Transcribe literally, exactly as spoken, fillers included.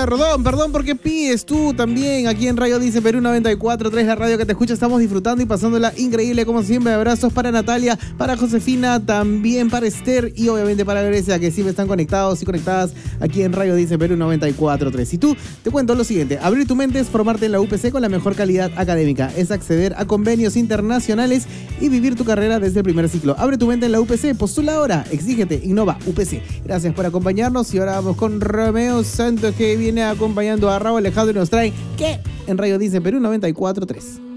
Perdón, perdón porque pides tú también aquí en Radio Dice Perú noventa y cuatro punto tres, la radio que te escucha. Estamos disfrutando y pasándola increíble como siempre. Abrazos para Natalia, para Josefina, también para Esther y obviamente para Grecia, que siempre están conectados y conectadas aquí en Radio Dice Perú noventa y cuatro punto tres. Y tú, te cuento lo siguiente: abrir tu mente es formarte en la U P C con la mejor calidad académica, es acceder a convenios internacionales y vivir tu carrera desde el primer ciclo. Abre tu mente en la U P C, postula ahora, exígete, innova, U P C. Gracias por acompañarnos y ahora vamos con Romeo Santos, que viene acompañando a Raúl Alejandro y nos trae ¿Qué? En Radio Dice Perú noventa y cuatro punto tres.